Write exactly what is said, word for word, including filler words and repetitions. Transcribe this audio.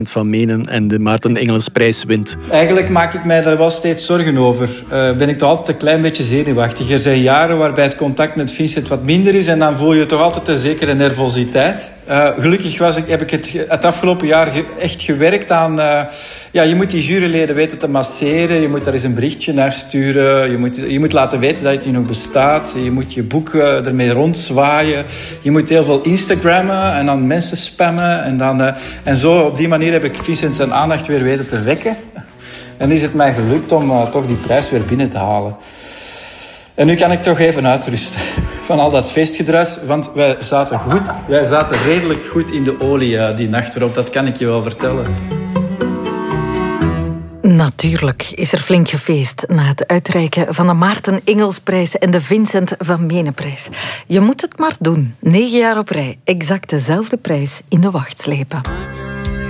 van Menen en de Maarten Engelsprijs wint? Eigenlijk maak ik mij daar wel steeds zorgen over. Uh, ben ik toch altijd een klein beetje zenuwachtig. Er zijn jaren waarbij het contact met Vincent wat minder is en dan voel je toch altijd een zekere nervositeit. Uh, gelukkig was ik, heb ik het, het afgelopen jaar ge, echt gewerkt aan... Uh, ja, je moet die juryleden weten te masseren. Je moet daar eens een berichtje naar sturen. Je moet, je moet laten weten dat je nog bestaat. Je moet je boek uh, ermee rondzwaaien. Je moet heel veel Instagrammen en dan mensen spammen. En, dan, uh, en zo op die manier heb ik Vincent zijn aandacht weer weten te wekken. En is het mij gelukt om uh, toch die prijs weer binnen te halen. En nu kan ik toch even uitrusten van al dat feestgedruis. Want wij zaten goed. Wij zaten redelijk goed in de olie uh, die nacht erop. Dat kan ik je wel vertellen. Natuurlijk is er flink gefeest na het uitreiken van de Maarten Engelsprijs en de Vincent van Menenprijs. Je moet het maar doen. Negen jaar op rij, exact dezelfde prijs in de wacht slepen.